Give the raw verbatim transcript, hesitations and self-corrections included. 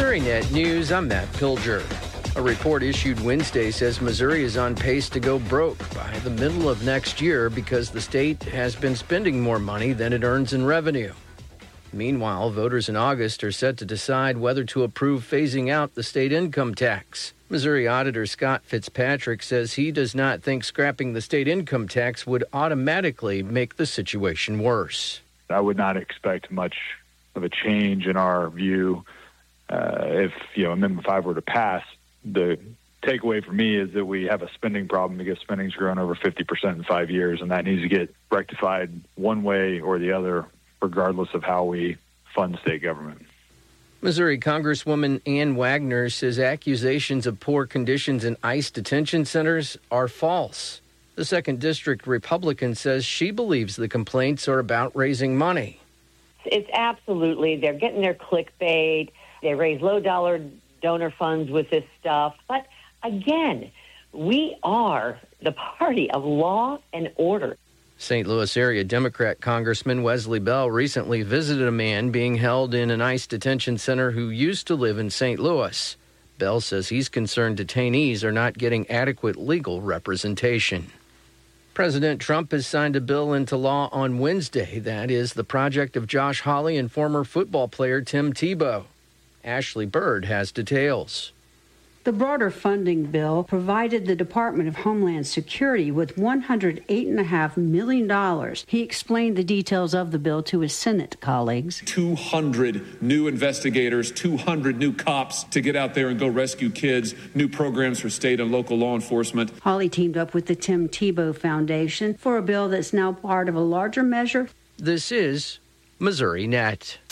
MissouriNet News, I'm Matt Pilger. A report issued Wednesday says Missouri is on pace to go broke by the middle of next year because the state has been spending more money than it earns in revenue. Meanwhile, voters in August are set to decide whether to approve phasing out the state income tax. Missouri Auditor Scott Fitzpatrick says he does not think scrapping the state income tax would automatically make the situation worse. I would not expect much of a change in our view uh, if, you know, Amendment five were to pass. The takeaway for me is that we have a spending problem because spending's grown over fifty percent in five years, and that needs to get rectified one way or the other, regardless of how we fund state government. Missouri Congresswoman Ann Wagner says accusations of poor conditions in ICE detention centers are false. The second District Republican says she believes the complaints are about raising money. It's absolutely, they're getting their clickbait. They raise low-dollar donor funds with this stuff. But again, we are the party of law and order. Saint Louis area Democrat Congressman Wesley Bell recently visited a man being held in an ICE detention center who used to live in Saint Louis. Bell says he's concerned detainees are not getting adequate legal representation. President Trump has signed a bill into law on Wednesday that is the project of Josh Hawley and former football player Tim Tebow. Ashley Bird has details. The broader funding bill provided the Department of Homeland Security with one hundred eight point five million dollars. He explained the details of the bill to his Senate colleagues. two hundred new investigators, two hundred new cops to get out there and go rescue kids, new programs for state and local law enforcement. Hawley teamed up with the Tim Tebow Foundation for a bill that's now part of a larger measure. This is MissouriNet.